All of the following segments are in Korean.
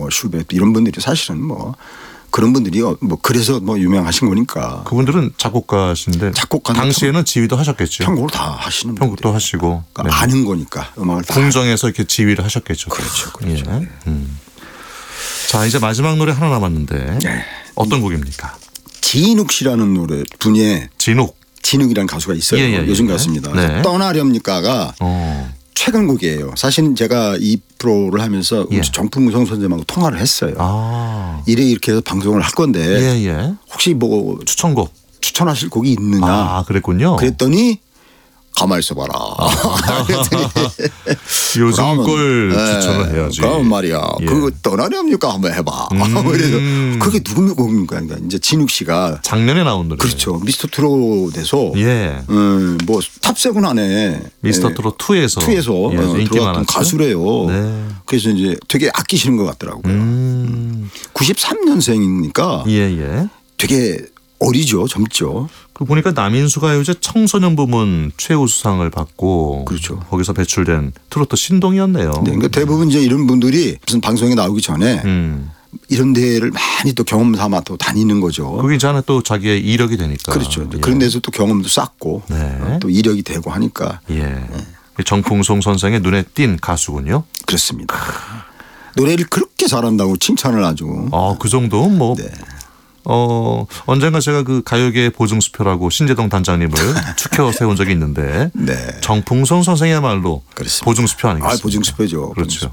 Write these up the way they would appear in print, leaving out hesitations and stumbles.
뭐 슈베르트 이런 분들이 사실은 뭐 그런 분들이 뭐 그래서 뭐 유명하신 거니까. 그분들은 작곡가신데 당시에는 지휘도 하셨겠죠. 편곡을 다 하시는 분들. 편곡도 하시고. 그러니까 네. 아는 거니까 음악을 다. 궁정에서 이렇게 지휘를 하셨겠죠. 그렇죠. 예. 자 이제 마지막 노래 하나 남았는데 네. 어떤 곡입니까? 진욱 씨라는 노래 분의 진욱이라는 가수가 있어요. 요즘 가수입니다. 네. 떠나렵니까가 최근 곡이에요. 사실 제가 이 프로를 하면서 정풍성 선생님하고 통화를 했어요. 이렇게 해서 방송을 할 건데 혹시 뭐 추천곡 추천하실 곡이 있느냐. 그랬군요. 그랬더니 가만히 있어봐라. 요즘 걸 추천을 해야지. 그럼 말이야. 그거 떠나렵니까 한번 해봐. 그래서 그게 누구 곡입니까? 그러니까 이제 진욱 씨가 작년에 나온 노래. 그렇죠. 미스터 트롯에서 뭐 탑7 안에 미스터 트롯 2에서 인기 많았던 가수래요. 네. 그래서 이제 되게 아끼시는 것 같더라고요. 93년생이니까 되게 어리죠. 젊죠. 그 보니까 남인수 가요제 청소년 부문 최우수상을 받고 그렇죠. 거기서 배출된 트로트 신동이었네요. 네, 그러니까 대부분 이제 이런 분들이 무슨 방송에 나오기 전에 이런 데를 많이 또 경험 삼아 또 다니는 거죠. 그게 이제 하나 또 자기의 이력이 되니까. 그렇죠. 그런 데서 또 경험도 쌓고 또 이력이 되고 하니까. 정풍송 선생의 눈에 띈 가수군요. 그렇습니다. 노래를 그렇게 잘한다고 칭찬을 아주. 그 정도 뭐. 네. 언젠가 제가 그 가요계 보증수표라고 신재동 단장님을 추켜 세운 적이 있는데 정풍성 선생이야말로 보증수표 아니겠습니까? 보증수표죠. 그렇죠.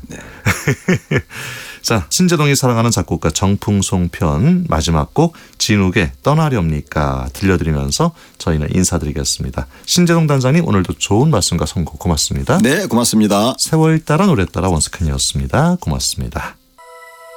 자, 신재동이 사랑하는 작곡가 정풍송 편 마지막 곡 진욱의 떠나렵니까 들려드리면서 저희는 인사드리겠습니다. 신재동 단장님 오늘도 좋은 말씀과 선곡 고맙습니다. 네, 고맙습니다. 세월 따라 노래 따라 원스캔이었습니다. 고맙습니다.